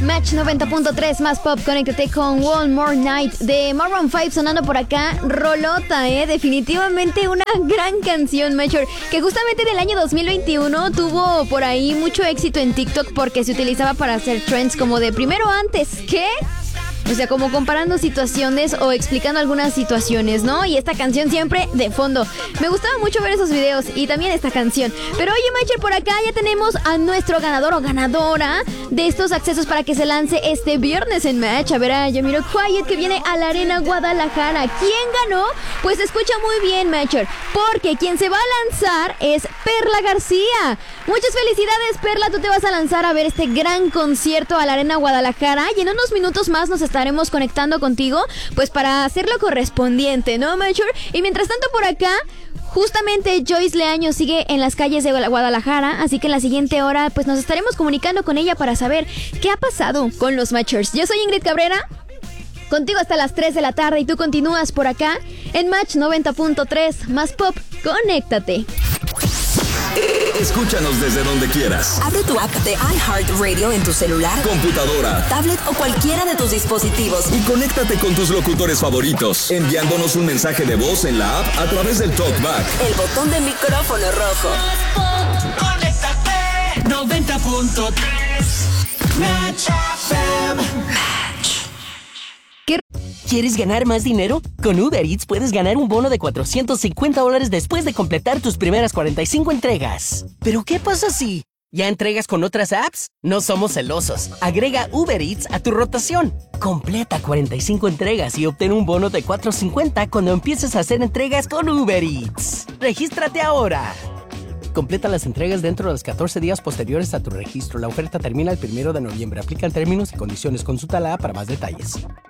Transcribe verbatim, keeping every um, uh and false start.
Match noventa punto tres más pop, conéctate con One More Night de Maroon cinco sonando por acá. Rolota, eh, definitivamente una gran canción, Matcher, que justamente en el año dos mil veintiuno tuvo por ahí mucho éxito en TikTok porque se utilizaba para hacer trends como de primero antes, ¿qué? O sea, como comparando situaciones o explicando algunas situaciones, ¿no? Y esta canción siempre de fondo. Me gustaba mucho ver esos videos y también esta canción. Pero oye, Matcher, por acá ya tenemos a nuestro ganador o ganadora de estos accesos para que se lance este viernes en Match. A ver, a Jamiroquai, que viene a la Arena Guadalajara. ¿Quién ganó? Pues escucha muy bien, Matcher, porque quien se va a lanzar es Perla García. Muchas felicidades, Perla. Tú te vas a lanzar a ver este gran concierto a la Arena Guadalajara y en unos minutos más nos estaremos conectando contigo, pues para hacer lo correspondiente, ¿no, Matcher? Y mientras tanto por acá, justamente Joyce Leaño sigue en las calles de Guadalajara, así que en la siguiente hora pues nos estaremos comunicando con ella para saber qué ha pasado con los Matchers. Yo soy Ingrid Cabrera, contigo hasta las tres de la tarde y tú continúas por acá en Match noventa punto tres más pop, conéctate. Escúchanos desde donde quieras. Abre tu app de iHeartRadio en tu celular, computadora, tablet o cualquiera de tus dispositivos y conéctate con tus locutores favoritos, enviándonos un mensaje de voz en la app a través del TalkBack, el botón de micrófono rojo. Conéctate noventa punto tres Match F M. ¿Qué? ¿Quieres ganar más dinero? Con Uber Eats puedes ganar un bono de cuatrocientos cincuenta dólares después de completar tus primeras cuarenta y cinco entregas. ¿Pero qué pasa si ya entregas con otras apps? No somos celosos. Agrega Uber Eats a tu rotación. Completa cuarenta y cinco entregas y obtén un bono de cuatrocientos cincuenta cuando empieces a hacer entregas con Uber Eats. ¡Regístrate ahora! Completa las entregas dentro de los catorce días posteriores a tu registro. La oferta termina el primero de noviembre. Aplican términos y condiciones. Consulta la app para más detalles.